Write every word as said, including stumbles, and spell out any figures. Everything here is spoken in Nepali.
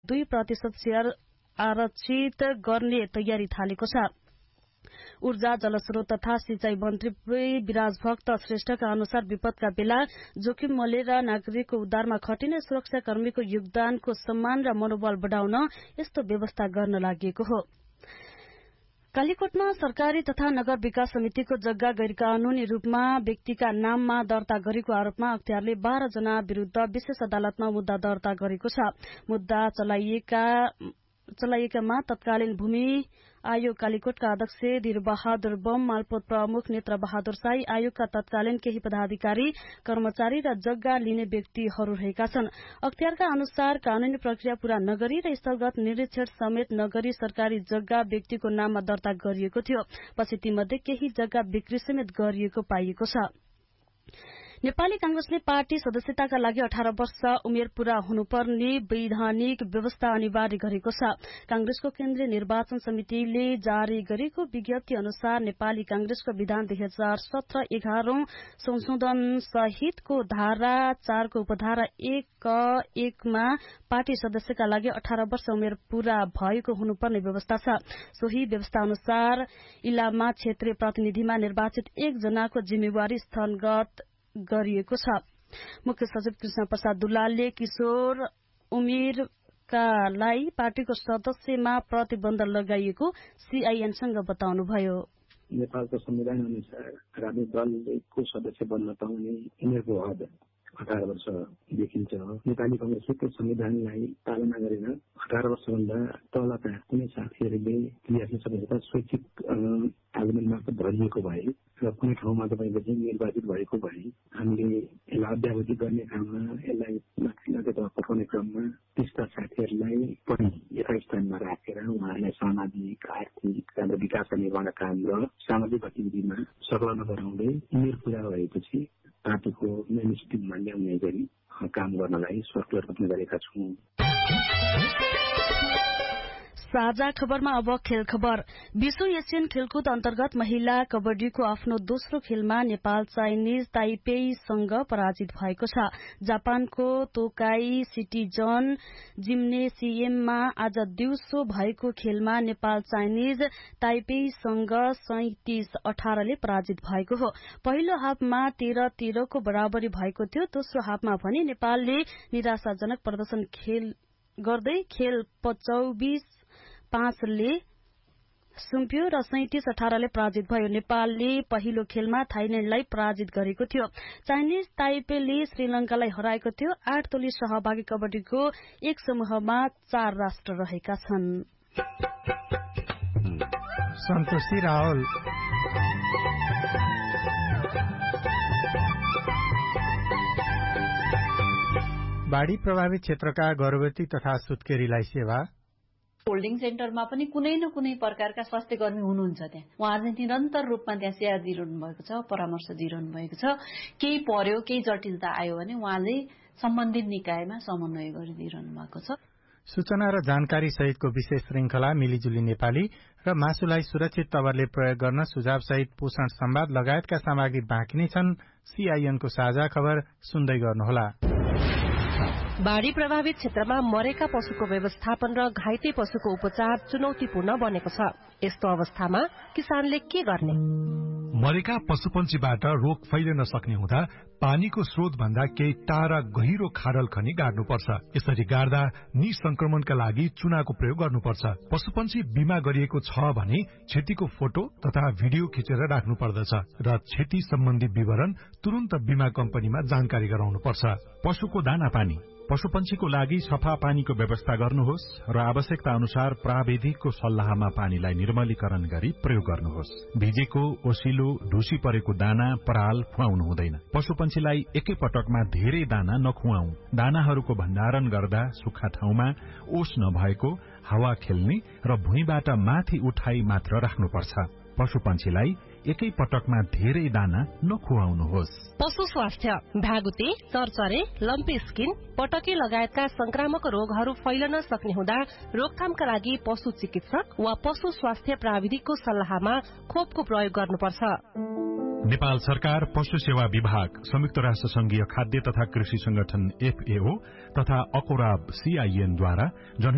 दुई प्रतिशत शेयर आरक्षित गर्ने तयारी थालेको छ। ऊर्जा जलस्रोत तथा सिंचाई मन्त्री विराजभक्त श्रेष्ठका अनुसार विपदका बेला जोखिम मोलेर नागरिकको उद्धारमा खटिने सुरक्षाकर्मीको योगदानको सम्मान र मनोबल बढ़ाउन यस्तो व्यवस्था गर्न लागि हो। कालीकोटमा सरकारी तथा नगर विकास समितिको जग्गा गैरकानूनी रूपमा व्यक्तिका नाममा दर्ता गरेको आरोपमा अख्तियारले बाह्र जना विरूद्ध विशेष अदालतमा मुद्दा दर्ता गरेको छ। मुद्दा चलाइएका चलाइएकामा तत्कालीन भूमि आयोग कालीकोटका अध्यक्ष धीरबहादुर बम, मालपोत प्रमुख नेत्र बहादुर साई, आयोगका तत्कालीन केही पदाधिकारी कर्मचारी र जग्गा लिने व्यक्तिहरू रहेका छन्। अख्तियारका अनुसार कानूनी प्रक्रिया पूरा नगरी र स्थलगत निरीक्षण समेत नगरी सरकारी जग्गा व्यक्तिको नाममा दर्ता गरिएको थियो। पछि तीमध्ये केही जग्गा बिक्री समेत गरिएको पाइएको छ। नेपाली कांग्रेसले पार्टी सदस्यताका लागि अठारह वर्ष उमेर पूरा हुनुपर्ने वैधानिक व्यवस्था अनिवार्य गरेको छ। कांग्रेसको केन्द्रीय निर्वाचन समितिले जारी गरेको विज्ञप्ति अनुसार नेपाली कांग्रेसको विधान दुई हजार सत्र एघारौं संशोधन सहितको धारा चारको उपधारा एक क एकमा पार्टी सदस्यका लागि अठारह वर्ष उमेर पूरा भएको हुनुपर्ने व्यवस्था छ। सोही व्यवस्था अनुसार इलाममा क्षेत्रीय प्रतिनिधिमा निर्वाचित एक जनाको जिम्मेवारी स्थलगत गरिएको छ। मुख्य सचिव कृष्ण प्रसाद दुलालले किशोर उमेरकालाई पार्टीको सदस्यमा प्रतिबन्ध लगाइएको सीआईएनसँग बताउनुभयो। नेपालको संविधान अनुसार राजनीतिक दलको सदस्य बन्न पाउने उमेरको हद अठारह वर्ष देखिन्छ। नेपाली कांग्रेसको संविधानलाई पालना गरेर अठारह वर्षभन्दा तलका कुनै साथीहरूले क्रियाशील सदस्यता स्वैच्छिक आवेदन मार्फत भरिएको भए र कुनै ठाउँमा तपाईँले निर्वाचित भएको भए हामीले यसलाई अध्यावधि गर्ने काममा यसलाई माथिल्लो तह पठाउने क्रममा त्यस्ता साथीहरूलाई पनि एकै स्थानमा राखेर उहाँहरूलाई सामाजिक आर्थिक र विकास निर्माण काम र सामाजिक गतिविधिमा संलग्न गराउँदै उमेर पूरा भएपछि पार्टीको मेन स्ट्रिममा ल्याउने गरी काम गर्नलाई सर्कुलर पनि गरेका छौं। साझा खबरमा अब खेल खबर। विश्व एसियन खेलकुद अन्तर्गत महिला कबड्डीको आफ्नो दोस्रो खेलमा नेपाल चाइनिज ताइपेईसँग पराजित भएको छ। जापानको तोकाई सिटिजन जिम्नेसियममा आज दिउँसो भएको खेलमा नेपाल चाइनिज ताइपेईसँग सैंतीस अठारले पराजित भएको हो। पहिलो हाफमा तेह्र तेह्रको बराबरी भएको थियो। दोस्रो हाफमा भने नेपालले निराशाजनक प्रदर्शन खेल गर्दै खेल चौबीस पाँचले सुम्प्यो र सैंतीस अठारले पराजित भयो। नेपालले पहिलो खेलमा थाइल्याण्डलाई पराजित गरेको थियो। चाइनिज ताइपेले श्रीलंकालाई हराएको थियो। आठ टोली सहभागी कबड्डीको एक समूहमा चार राष्ट्र रहेका छन्। सन्तोषी राहुल बाढ़ी प्रभावित क्षेत्रका गर्भवती तथा सुत्केरीलाई सेवा। होल्डिङ सेन्टरमा पनि कुनै न कुनै प्रकारका स्वास्थ्य कर्मी हुनुहुन्छ। त्यहाँ उहाँहरूले निरन्तर रूपमा त्यहाँ सेवा दिइरहनु भएको छ, परामर्श दिइरहनु भएको छ। केही पर्यो, केही जटिलता आयो भने उहाँले सम्बन्धित निकायमा समन्वय गरिदिइरहनु भएको छ। सूचना र जानकारी सहितको विशेष श्रृंखला मिलिजुली नेपाली र मासुलाई सुरक्षित तवरले प्रयोग गर्न सुझाव सहित पोषण संवाद लगायतका सामग्री बाँकी नै छन्। सीआईएनको साझा खबर सुन्दै गर्नुहोला। बाढ़ी प्रभावित क्षेत्रमा मरेका पशुको व्यवस्थापन र घाइते पशुको उपचार चुनौतीपूर्ण बनेको छ। यस्तो अवस्थामा किसानले के गर्ने? मरेका पशुपन्छीबाट रोग फैलिन सक्ने हुँदा पानीको स्रोत भन्दा केही टाढा गहिरो खाडल खनी गाड्नुपर्छ। यसरी गाड्दा निसंक्रमणका लागि चुनाको प्रयोग गर्नुपर्छ। पशुपन्छी बिमा गरिएको छ भने क्षतिको फोटो तथा भिडियो खिचेर राख्नु पर्दछ र क्षति सम्बन्धी विवरण तुरन्त बिमा कम्पनीमा जानकारी गराउनुपर्छ। पशुको दाना पानी पशुपन्छीको लागि सफा पानीको व्यवस्था गर्नुहोस् र आवश्यकता अनुसार प्राविधिकको सल्लाहमा पानीलाई निर्मलीकरण गरी प्रयोग गर्नुहोस्। भिजेको, ओसिलो, ढुसी परेको दाना, पराल खुवाउनु हुँदैन। पशुपन्छीलाई एकै पटकमा धेरै दाना नखुवाऊ। दानाहरूको भण्डारण गर्दा सुक्खा ठाउँमा, ओस नभएको, हावा खेल्ने र भुइँबाट माथि उठाई मात्र राख्नुपर्छ। पशुपन्छीलाई एकै पटकमा धेरै दाना नखुवाउनुहोस्। पशु स्वास्थ्य भागुते, चरचरे, लम्पी स्किन, पटके लगायतका संक्रामक रोगहरू फैलन सक्ने हुँदा रोकथामका लागि पशु चिकित्सक वा पशु स्वास्थ्य प्राविधिकको सल्लाहमा खोपको प्रयोग गर्नुपर्छ। नेपाल सरकार, पशु सेवा विभाग, संयुक्त राष्ट्र संघीय खाद्य तथा कृषि संगठन एफएओ तथा अकोराब सीआईएन द्वारा